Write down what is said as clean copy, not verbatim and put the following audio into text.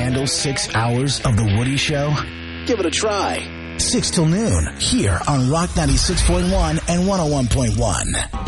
handle 6 hours of The Woody Show? Give it a try. 6 till noon here on Rock 96.1 and 101.1.